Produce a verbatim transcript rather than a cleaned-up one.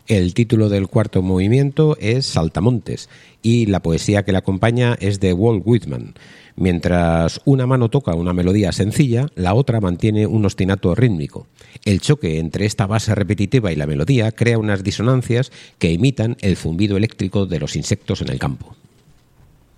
El título del cuarto movimiento es Saltamontes y la poesía que la acompaña es de Walt Whitman. Mientras una mano toca una melodía sencilla, la otra mantiene un ostinato rítmico. El choque entre esta base repetitiva y la melodía crea unas disonancias que imitan el zumbido eléctrico de los insectos en el campo.